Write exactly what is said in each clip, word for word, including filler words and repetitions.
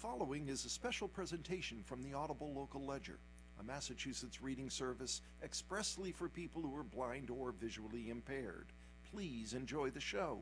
following is a special presentation from the Audible Local Ledger, a Massachusetts reading service expressly for people who are blind or visually impaired. Please enjoy the show.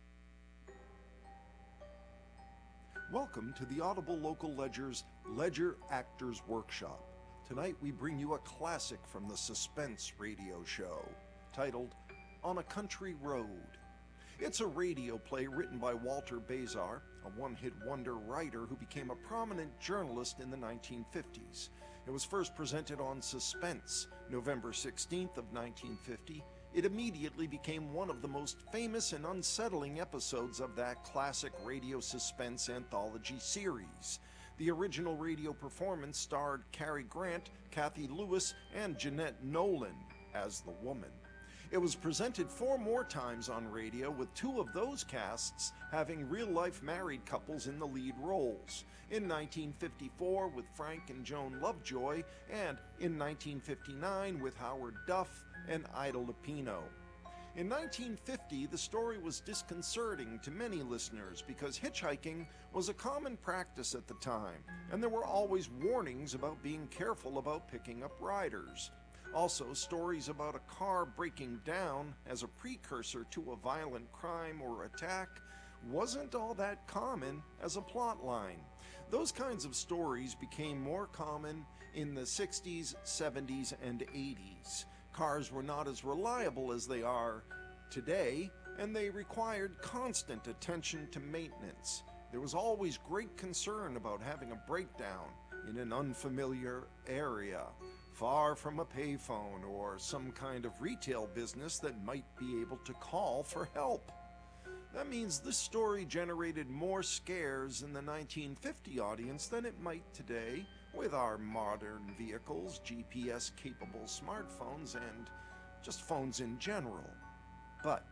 Welcome to the Audible Local Ledger's Ledger Actors Workshop. Tonight we bring you a classic from the suspense radio show, titled On a Country Road. It's a radio play written by Walter Bazar, a one-hit wonder writer who became a prominent journalist in the nineteen fifties. It was first presented on Suspense, November sixteenth of nineteen fifty. It immediately became one of the most famous and unsettling episodes of that classic radio suspense anthology series. The original radio performance starred Cary Grant, Cathy Lewis, and Jeanette Nolan as the woman. It was presented four more times on radio, with two of those casts having real-life married couples in the lead roles. In nineteen fifty-four with Frank and Joan Lovejoy, and in nineteen fifty-nine with Howard Duff and Ida Lupino. In nineteen fifty, the story was disconcerting to many listeners because hitchhiking was a common practice at the time, and there were always warnings about being careful about picking up riders. Also, stories about a car breaking down as a precursor to a violent crime or attack wasn't all that common as a plot line. Those kinds of stories became more common in the sixties, seventies, and eighties. Cars were not as reliable as they are today, and they required constant attention to maintenance. There was always great concern about having a breakdown in an unfamiliar area, far from a payphone or some kind of retail business that might be able to call for help. That means this story generated more scares in the nineteen fifty audience than it might today with our modern vehicles, G P S-capable smartphones, and just phones in general. But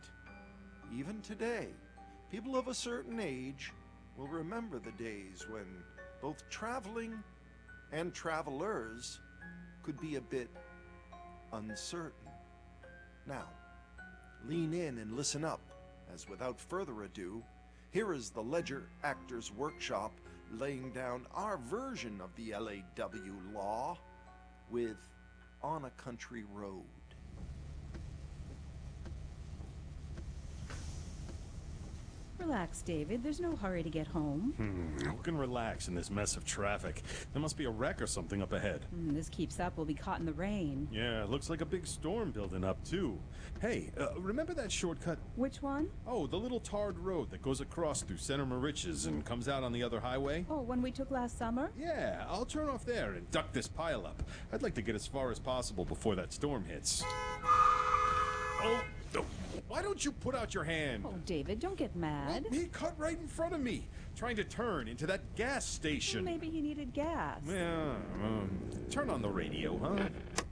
even today, people of a certain age will remember the days when both traveling and travelers could be a bit uncertain. Now, lean in and listen up, as without further ado, here is the Ledger Actors Workshop laying down our version of the L A W law with On a Country Road. Relax, David. There's no hurry to get home. Hmm, who can relax in this mess of traffic? There must be a wreck or something up ahead. Mm, this keeps up, we'll be caught in the rain. Yeah, looks like a big storm building up, too. Hey, uh, remember that shortcut? Which one? Oh, the little tarred road that goes across through Center Moriches and comes out on the other highway? Oh, one we took last summer? Yeah, I'll turn off there and duck this pileup. I'd like to get as far as possible before that storm hits. Oh, oh, why don't you put out your hand? Oh, David, don't get mad. Well, he cut right in front of me, trying to turn into that gas station. Maybe he needed gas. Yeah, um, turn on the radio, huh?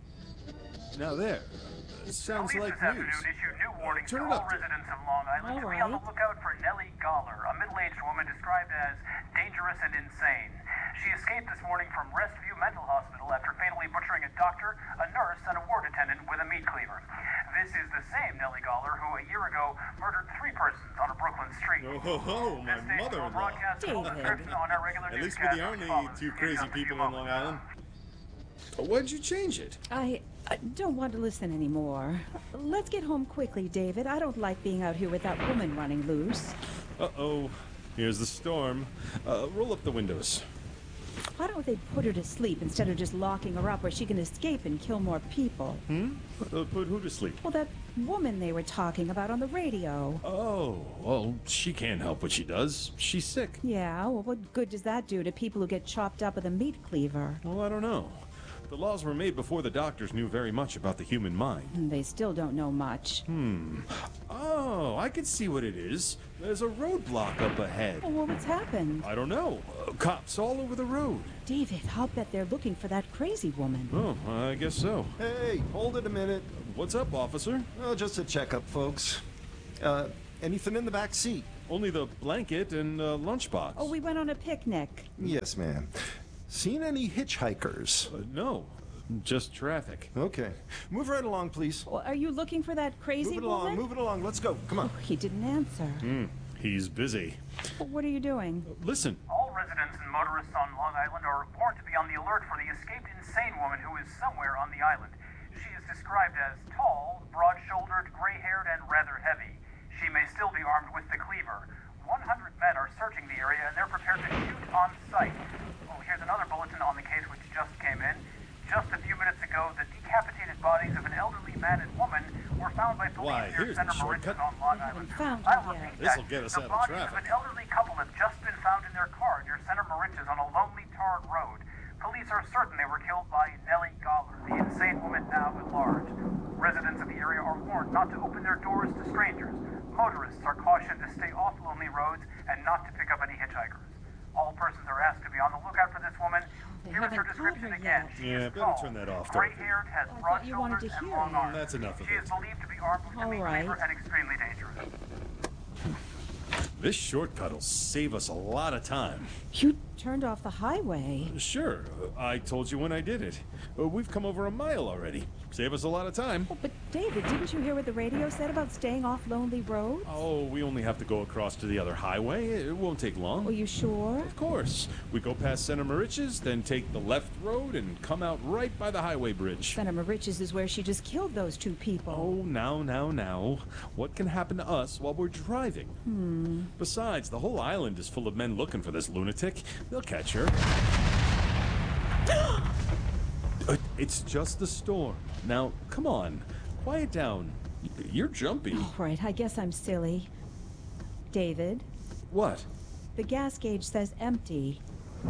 Now there. Sounds Police like this news. afternoon issued new warnings Turn to it all up, dude. residents of Long Island All to be on the right. lookout for Nellie Goller, a middle-aged woman described as dangerous and insane. She escaped this morning from Restview Mental Hospital after fatally butchering a doctor, a nurse, and a ward attendant with a meat cleaver. This is the same Nellie Goller who a year ago murdered three persons on a Brooklyn street. Oh, ho, ho, my This station will mother-in-law. broadcast a full David. description on our regular At least newscast, we're the which only follows two in crazy just a few people on Long moments. Island. Why'd you change it? I, I don't want to listen anymore. Let's get home quickly, David. I don't like being out here with that woman running loose. Uh-oh. Here's the storm. Uh, roll up the windows. Why don't they put her to sleep instead of just locking her up where she can escape and kill more people? Hmm? Uh, put who to sleep? Well, that woman they were talking about on the radio. Oh, well, she can't help what she does. She's sick. Yeah, well, what good does that do to people who get chopped up with a meat cleaver? Well, I don't know. The laws were made before the doctors knew very much about the human mind. And they still don't know much. Hmm. Oh, I can see what it is. There's a roadblock up ahead. Oh, well, what's happened? I don't know. Uh, cops all over the road. David, I'll bet they're looking for that crazy woman. Oh, I guess so. Hey, hold it a minute. What's up, officer? Oh, just a checkup, folks. Uh, anything in the back seat? Only the blanket and uh, lunchbox. Oh, we went on a picnic. Yes, ma'am. Seen any hitchhikers? Uh, no, just traffic. Okay. Move right along, please. Well, are you looking for that crazy Move it along, woman? move it along. Let's go. Come on. Oh, he didn't answer. Hmm. He's busy. Well, what are you doing? Listen. All residents in and motorists on Long Island are warned to be on the alert for the escaped insane woman who is somewhere on the island. She is described as tall, broad-shouldered, gray-haired, and rather heavy. She may still be armed with the cleaver. one hundred men are searching the area, and they're prepared to shoot on sight. Oh, here's another bulletin on the case which just came in. Just a few minutes ago, the decapitated bodies of an elderly man and woman were found by police Why, near here's the Center Mauritius shortcut. on Long They Island. haven't found I'll her yet. repeat This'll that. get us the out of bodies traffic. of an elderly couple have just been found in their car near Center Mauritius on a lonely tarred road. Police are certain they were killed by Nellie Goller, the insane woman now at large. Residents of the area are warned not to open their doors to strangers. Motorists are cautioned to stay off lonely roads and not to pick up any hitchhikers. All persons are asked to be on the lookout for this woman. They Here is her haven't caught description her again. yet. She Yeah, is better tall, turn that off, Dorothy. gray-haired, has I broad thought you wanted shoulders to and hear long it. arms. That's enough of She it. is believed to be armed with a All meat right. cleaver and extremely dangerous. This shortcut will save us a lot of time. You turned off the highway. Sure, I told you when I did it. Uh, We've come over a mile already. Save us a lot of time. Oh, but David, didn't you hear what the radio said about staying off lonely roads? Oh, we only have to go across to the other highway. It won't take long. Are you sure? Of course. We go past Center Mauritius, then take the left road and come out right by the highway bridge. Center Mauritius is where she just killed those two people. Oh, now, now, now. What can happen to us while we're driving? Hmm. Besides, the whole island is full of men looking for this lunatic. They'll catch her. Uh, It's just the storm. Now, come on. Quiet down. Y- You're jumpy. All right, I guess I'm silly. David, What? the gas gauge says empty.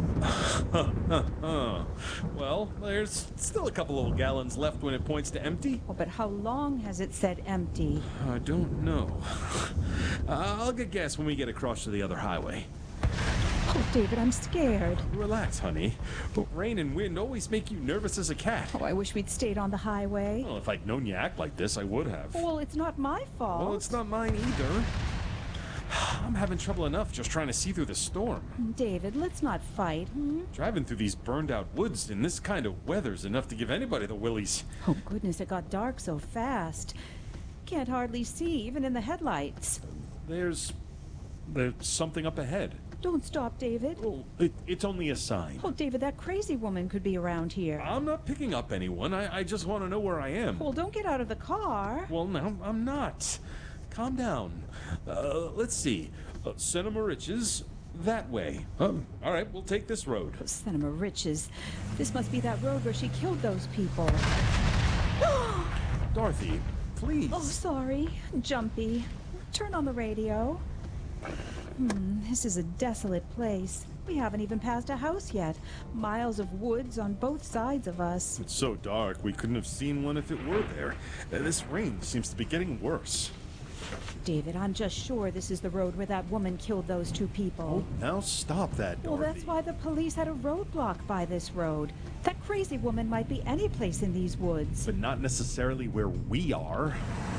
Uh, well, there's still a couple of gallons left when it points to empty. Oh, but how long has it said empty? I don't know. Uh, I'll get gas when we get across to the other highway. Oh, David, I'm scared. Relax, honey. But rain and wind always make you nervous as a cat. Oh, I wish we'd stayed on the highway. Well, if I'd known you act like this, I would have. Well, it's not my fault. Well, it's not mine either. I'm having trouble enough just trying to see through the storm. David, let's not fight. Hmm? Driving through these burned out woods in this kind of weather's enough to give anybody the willies. Oh, goodness, it got dark so fast. Can't hardly see, even in the headlights. There's. there's something up ahead. Don't stop, David. Oh, it, it's only a sign. Oh, David, that crazy woman could be around here. I'm not picking up anyone. I, I just want to know where I am. Well, don't get out of the car. Well, no, I'm not. Calm down. Uh, let's see. Uh, Center Mauritius, that way. Oh, all right, we'll take this road. Center Mauritius. This must be that road where she killed those people. Dorothy, please. Oh, sorry. Jumpy. Turn on the radio. Hmm, this is a desolate place. We haven't even passed a house yet. Miles of woods on both sides of us. It's so dark, we couldn't have seen one if it were there. Uh, this rain seems to be getting worse. David, I'm just sure this is the road where that woman killed those two people. Oh, now stop that, Well, Dorothy. that's why the police had a roadblock by this road. That crazy woman might be any place in these woods. But not necessarily where we are.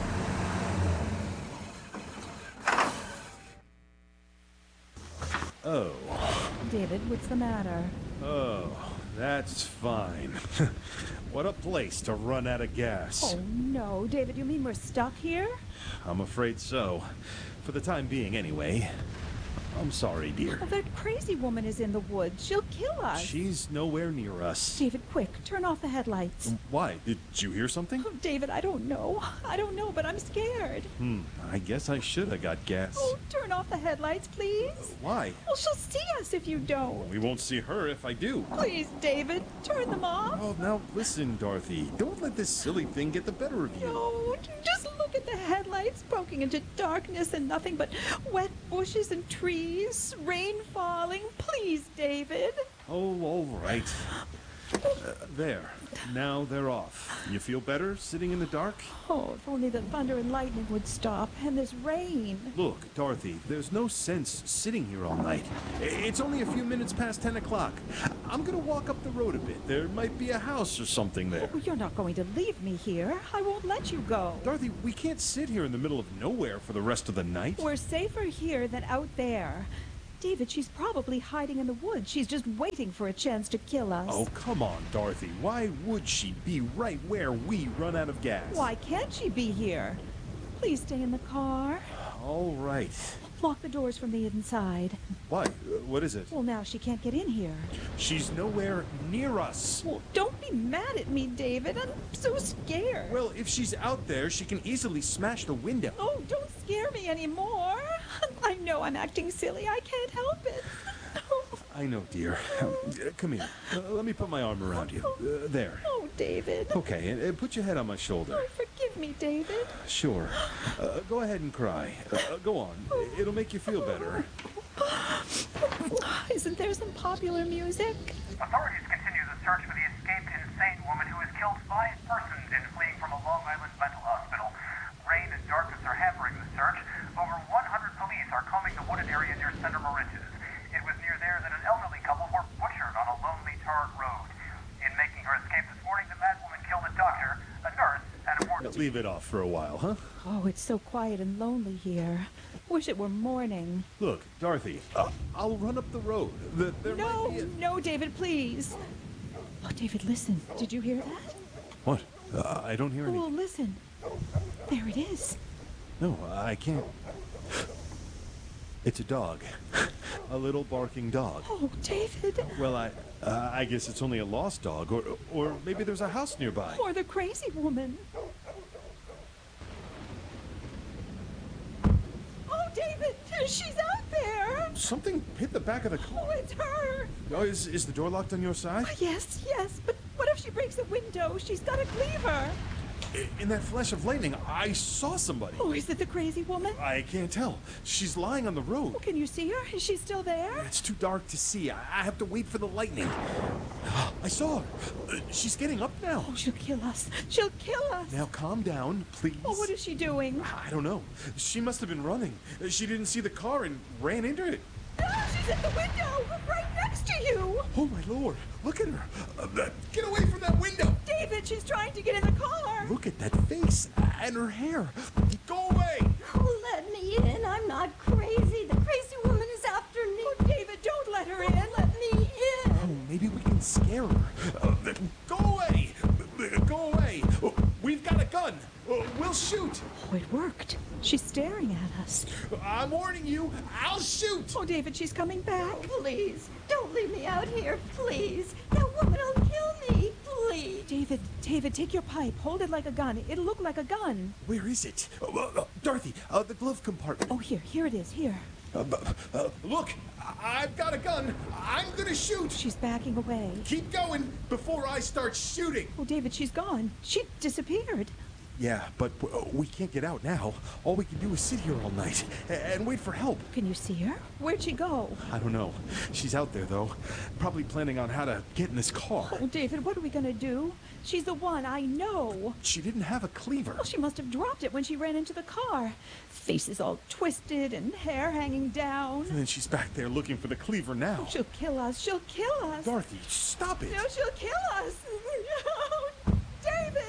Oh. David, what's the matter? Oh, that's fine. What a place to run out of gas. Oh, no. David, you mean we're stuck here? I'm afraid so. For the time being, anyway. I'm sorry, dear. Well, that crazy woman is in the woods. She'll kill us. She's nowhere near us. David, quick, turn off the headlights. Why? Did you hear something? Oh, David, I don't know. I don't know, but I'm scared. Hmm, I guess I should have got gas. Oh, turn off the headlights, please. Why? Well, she'll see us if you don't. We won't see her if I do. Please, David, turn them off. Oh, now listen, Dorothy. Don't let this silly thing get the better of you. No, just look at the headlights poking into darkness and nothing but wet bushes and trees, rain falling. Please, David. Oh, all right. Uh, there. Now they're off. You feel better sitting in the dark? Oh, if only the thunder and lightning would stop, and this rain. Look, Dorothy, there's no sense sitting here all night. I- It's only a few minutes past ten o'clock. I'm gonna walk up the road a bit. There might be a house or something there. Oh, you're not going to leave me here. I won't let you go. Dorothy, we can't sit here in the middle of nowhere for the rest of the night. We're safer here than out there. David, she's probably hiding in the woods. She's just waiting for a chance to kill us. Oh, come on, Dorothy. Why would she be right where we run out of gas? Why can't she be here? Please stay in the car. All right. Lock the doors from the inside. Why? Uh, what is it? Well, now she can't get in here. She's nowhere near us. Well, don't be mad at me, David. I'm so scared. Well, if she's out there, she can easily smash the window. Oh, don't scare me anymore. I know I'm acting silly. I can't help it. I know, dear. Um, uh, come here. Uh, let me put my arm around you. Uh, there. Oh, David. Okay, and, and put your head on my shoulder. Oh, forgive me, David. Sure. Uh, go ahead and cry. Uh, uh, go on. It'll make you feel better. Isn't there some popular music? Authorities continue the search for the escaped insane woman who has killed five persons in fleeing from a Long Island mental hospital. Rain and darkness are hampering the search. Over one hundred police are combing the wooded area near Center Mauritius. It was near there that an elderly couple were butchered on a lonely tarred road. In making her escape this morning, the mad woman killed a doctor, a nurse, and a ward. Leave it off for a while, huh? Oh, it's so quiet and lonely here. Wish it were morning. Look, Dorothy, uh, I'll run up the road. The, there No, might be a... no, David, please. Oh, David, listen. Did you hear that? What? Uh, I don't hear Oh, any... listen. There it is. No, I can't. It's a dog. A little barking dog. Oh, David. Well, I... Uh, I guess it's only a lost dog, or or maybe there's a house nearby. Or the crazy woman. Oh, David, she's out there. Something hit the back of the car. Oh, it's her. Oh, is, is the door locked on your side? Yes, yes, but what if she breaks a window? She's got a cleaver. I- In that flash of lightning, I saw somebody. Oh, is it the crazy woman? I can't tell. She's lying on the road. Oh, can you see her? Is she still there? It's too dark to see. I, I have to wait for the lightning. I saw her. Uh, She's getting up now. Oh, she'll kill us. She'll kill us. Now calm down, please. Oh, what is she doing? I don't know. She must have been running. Uh, She didn't see the car and ran into it. Ah, she's at the window, right next to you. Oh, my lord. Look at her. Uh, uh, get away from that window. David, she's trying to get in the car. Look at that face and her hair. Go away. Oh, let me in. I'm not crazy. The crazy woman is after me. Oh, David, don't let her in. Let me in. Oh, maybe we can scare her. Uh, go away. Uh, Go away. Uh, We've got a gun. Uh, We'll shoot. Oh, it worked. She's staring at us. I'm warning you. I'll shoot. Oh, David, she's coming back. Please, don't leave me out here. Please. That woman will kill me. Please. David, David, take your pipe. Hold it like a gun. It'll look like a gun. Where is it? Uh, uh, Dorothy, uh, the glove compartment. Oh, here, here it is, here. Uh, bu- uh, look, I- I've got a gun. I'm gonna shoot. She's backing away. Keep going before I start shooting. Oh, David, she's gone. She disappeared. Yeah, but uh, we can't get out now. All we can do is sit here all night a- and wait for help. Can you see her? Where'd she go? I don't know. She's out there, though. Probably planning on how to get in this car. Oh, David, what are we gonna do? She's the one, I know. She didn't have a cleaver. Well, she must have dropped it when she ran into the car. Face is all twisted and hair hanging down. And then she's back there looking for the cleaver now. She'll kill us. She'll kill us. Dorothy, stop it. No, she'll kill us. No, David.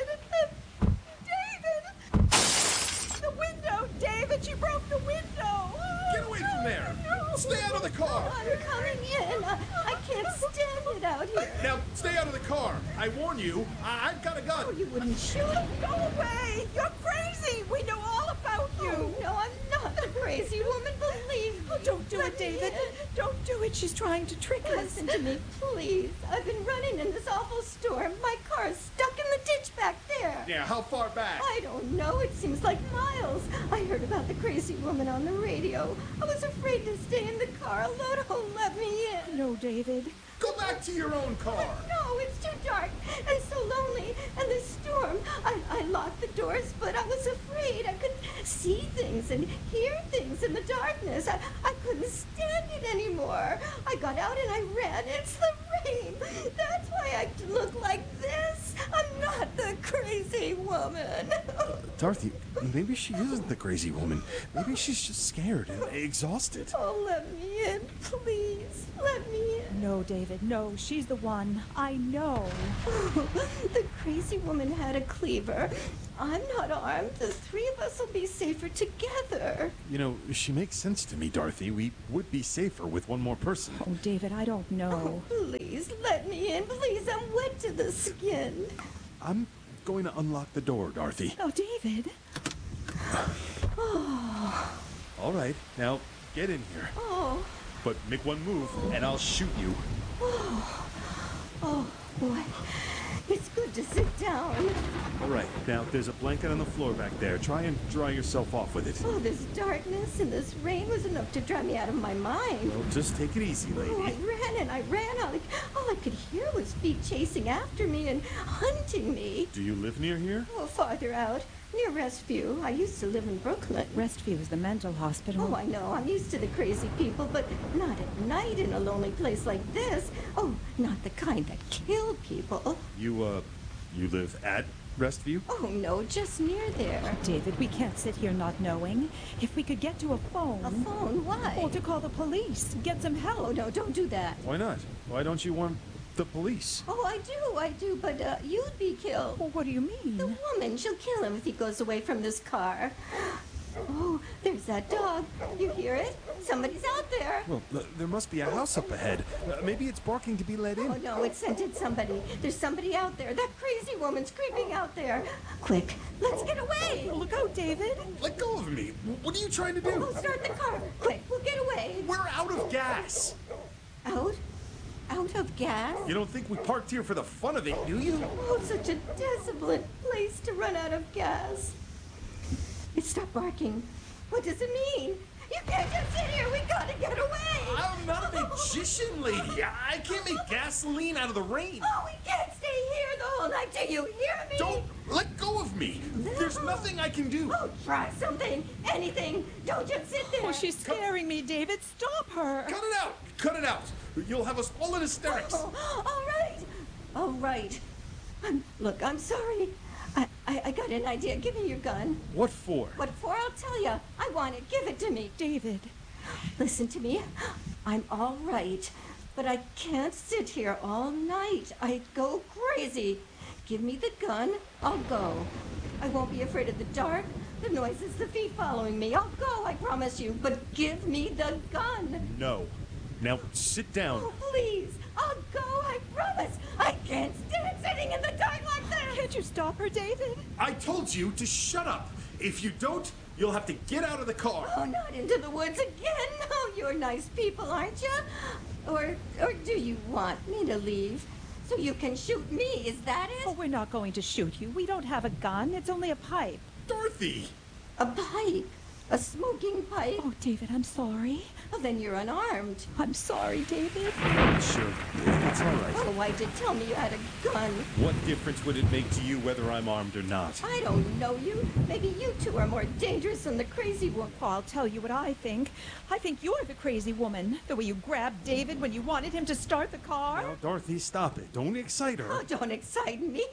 David. The window, David. She broke the window. Get away from there. No. Stay out of the car. I'm coming in. I, I can't stand it out here. Now, stay out of the car. I warn you, I- I've got a gun. You wouldn't shoot. Go away. You're crazy. We know all about you. Oh, no, I'm not a crazy woman. Believe me. Oh, don't do Let it, me David. in. Don't do it. She's trying to trick us. Listen to me, please. I've been running in this awful storm. My car's stuck in the ditch back there. Yeah, how far back? I don't know. It seems like miles. I heard about the crazy woman on the radio. I was afraid to stay in the car alone. Oh, let me in. No, David. Go back to your own car. No, it's too dark and so lonely. And the storm. I, I locked the doors, but I was afraid. I could see things and hear things in the darkness. I, I couldn't stand it anymore. I got out and I ran. It's the rain. That's why I look like this. I'm not the crazy woman. Dorothy, maybe she isn't the crazy woman. Maybe she's just scared and exhausted. Oh, let me in, please. Let me in. No, David. No, she's the one. I know. The crazy woman had a cleaver. I'm not armed. The three of us will be safer together. You know, she makes sense to me, Dorothy. We would be safer with one more person. Oh, David, I don't know. Please, let me in. Please, I'm wet to the skin. I'm going to unlock the door, Dorothy. Oh, David. All right, now Get in here. Oh, But make one move, and I'll shoot you. oh, boy. It's good to sit down. All right, now there's a blanket on the floor back there. Try and dry yourself off with it. Oh, this darkness and this rain was enough to drive me out of my mind. Well, just take it easy, Oh, I lady. ran and I ran. All I, all I could hear was feet chasing after me and hunting me. Do you live near here? Oh, farther out, near Restview. I used to live in Brooklyn. Restview is the mental hospital. Oh, I know. I'm used to the crazy people, but not at night in a lonely place like this. Oh, not the kind that kill people. You, uh, you live at Restview? Oh, no, just near there. David, we can't sit here not knowing. If we could get to a phone. A phone? Why? Or to call the police. Get some help. Oh, no, don't do that. Why not? Why don't you want the police? Oh, I do, I do, but uh, you'd be killed. Well, what do you mean? The woman, she'll kill him if he goes away from this car. Oh, there's that dog. You hear it? Somebody's out there. Well, th- there must be a house up ahead. Uh, maybe it's barking to be let in. Oh, no, it scented somebody. There's somebody out there. That crazy woman's creeping out there. Quick, let's get away. Look out, David. Let go of me. What are you trying to do? We'll start the car. Quick, we'll get away. We're out of gas. Out? Out of gas? You don't think we parked here for the fun of it, do you? Oh, such a desolate place to run out of gas. It stopped barking. What does it mean? You can't just sit here. We gotta get away. I'm not a magician, lady. I can't make gasoline out of the rain. Oh, we can't stay here the whole night. Do you hear me? Don't let go of me. There's nothing I can do. Oh, try something. Anything. Don't just sit there. Oh, she's scaring me, David. Stop her. Cut it out. Cut it out. You'll have us all in hysterics. Oh, all right. All right. I'm, look, I'm sorry. I, I, I got an idea. Give me your gun. What for? What for? I'll tell you. I want it. Give it to me. David. Listen to me. I'm all right, but I can't sit here all night. I'd go crazy. Give me the gun. I'll go. I won't be afraid of the dark, the noises, the feet following me. I'll go, I promise you. But give me the gun. No. Now sit down. Oh, please. I'll go, I promise. I can't stand sitting in the dark like this. Can't you stop her, David? I told you to shut up. If you don't, you'll have to get out of the car. Oh, not into the woods again. Oh, you're nice people, aren't you? Or, or do you want me to leave so you can shoot me? Is that it? Oh, we're not going to shoot you. We don't have a gun. It's only a pipe. Dorothy! A pipe? A smoking pipe? Oh, David, I'm sorry. Oh, then you're unarmed. I'm sorry, David. Sure, it's all right. Oh, why did tell me you had a gun? What difference would it make to you whether I'm armed or not? I don't know you. Maybe you two are more dangerous than the crazy one. Oh, I'll tell you what I think. I think you're the crazy woman. The way you grabbed David when you wanted him to start the car. Now, Dorothy, stop it. Don't excite her. Oh, don't excite me.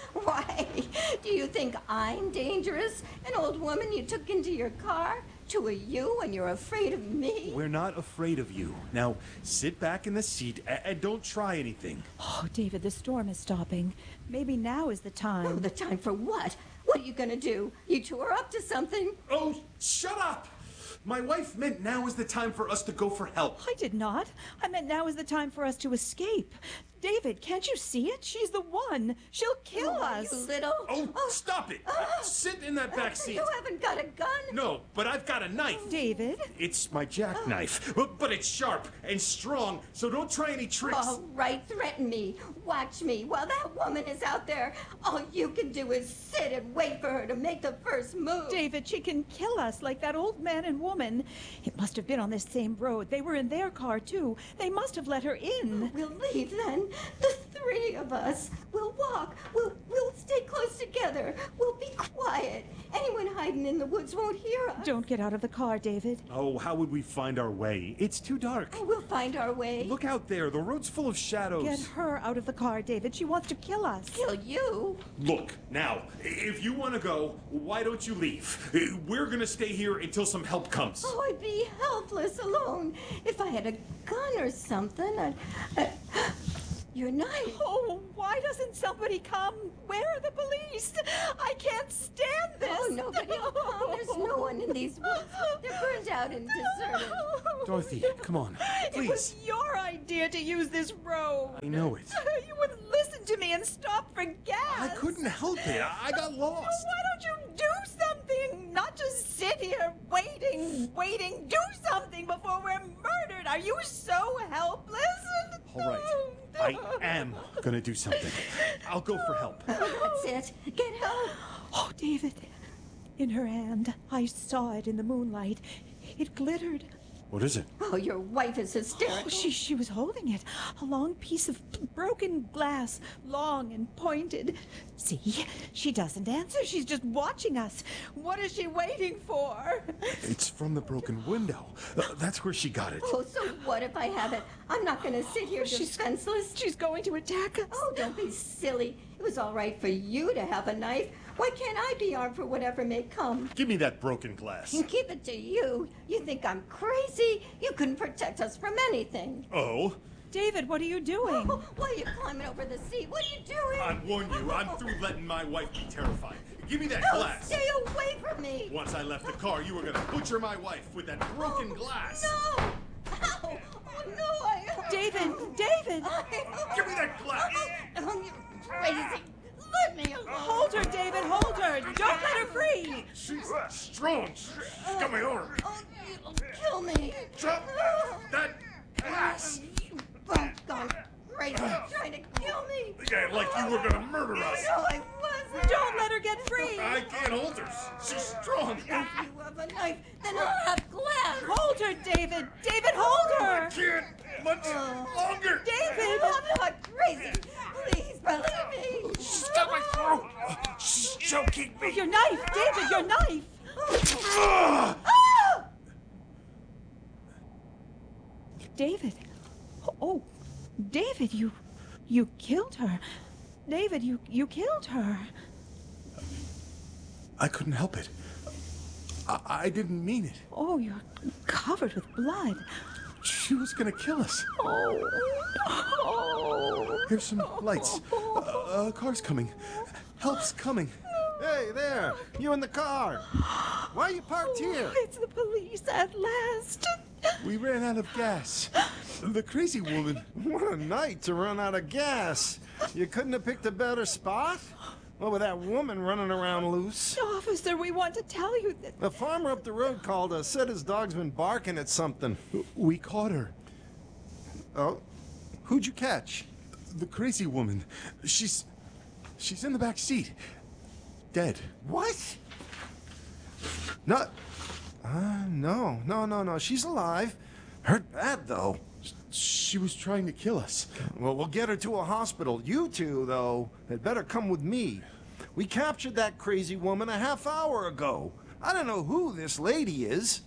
Why? Do you think I'm dangerous? An old woman you took into your car? Two of you and you're afraid of me? We're not afraid of you. Now, sit back in the seat and, and don't try anything. Oh, David, the storm is stopping. Maybe now is the Oh, time. the time for what? What are you gonna do? You two are up to something. Oh, shut up! My wife meant now is the time for us to go for help. I did not. I meant now is the time for us to escape. David, can't you see it? She's the one. She'll kill Oh, us. you little. Oh, stop it! Sit in that back seat. You haven't got a gun? No, but I've got a knife. David? It's my jackknife, but, but it's sharp and strong, so don't try any tricks. All right, threaten me. Watch me. While that woman is out there, all you can do is sit and wait for her to make the first move. David, she can kill us like that old man and woman. It must have been on this same road. They were in their car, too. They must have let her in. We'll leave then. The three of us. We'll walk. We'll we'll stay close together. We'll be quiet. Anyone hiding in the woods won't hear us. Don't get out of the car, David. Oh, how would we find our way? It's too dark. Oh, we'll find our way. Look out there. The road's full of shadows. Get her out of the car, David. She wants to kill us. Kill you. Look, now, if you want to go, why don't you leave? We're going to stay here until some help comes. Oh, I'd be helpless alone. If I had a gun or something, I'd... Uh, your knife. Oh, why doesn't somebody come? Where are the police? I can't stand this. Oh, nobody will come. There's no one in these woods. They're burned out and deserted. Dorothy, come on, It was please. your idea to use this road. I know it. You wouldn't listen to me and stop for gas. I couldn't help it. I I got Well, lost. why don't you do something? Not just sit sit here waiting, waiting. Do something before we're murdered. Are you so helpless? All right. I am gonna do something. I'll go for help. That's it. Get help. Oh, David. In her hand. I saw it in the moonlight. It glittered. What is it? Oh, your wife is hysterical. Oh, she, she was holding it. A long piece of broken glass. Long and pointed. See? She doesn't answer. She's just watching us. What is she waiting for? It's from the broken window. Uh, that's where she got it. Oh, so what if I have it? I'm not going to sit here She's- defenseless. She's going to attack us. Oh, don't be silly. It was all right for you to have a knife. Why can't I be armed for whatever may come? Give me that broken glass. And keep it to you. You think I'm crazy? You couldn't protect us from anything. Oh? David, what are you doing? Oh, why are you climbing over the seat? What are you doing? I warn you, I'm through letting my wife be terrified. Give me that No, glass. stay away from me. Once I left the car, you were gonna butcher my wife with that broken glass. No. Ow. Oh, no, I... David, David! Give me that glass. Oh, you're crazy. Let me alone. Hold her, David, hold her! Don't let her free! She's strong. She's got my arm. Oh, you'll kill me. Drop that glass. You both gone crazy trying to kill me. Yeah, like you were gonna murder us. No, I wasn't. Don't let her get free! I can't hold her. She's strong. If you have a knife, then I'll have glass. Hold her, David! David, hold I her! can't much longer. David! I'm not crazy. Please believe me. Stop my throat. She's choking me. Your knife! David, your knife! Ah! David! Oh, David, you... you killed her. David, you... you killed her. I couldn't help it. I, I didn't mean it. Oh, you're covered with blood. She was gonna kill us. Oh, oh. Here's some lights. Uh, a car's coming. Help's coming. Hey there, you in the car. Why are you parked here? It's the police at last. We ran out of gas. The crazy woman. What a night to run out of gas. You couldn't have picked a better spot? What with that woman running around loose? Officer, we want to tell you that... The farmer up the road called us, said his dog's been barking at something. We caught her. Oh? Who'd you catch? The crazy woman. She's... She's in the back seat. Dead. What? No. Uh, no, no, no, no. She's alive. Hurt bad, though. She was trying to kill us. Well, we'll get her to a hospital. You two, though, had better come with me. We captured that crazy woman a half hour ago. I don't know who this lady is.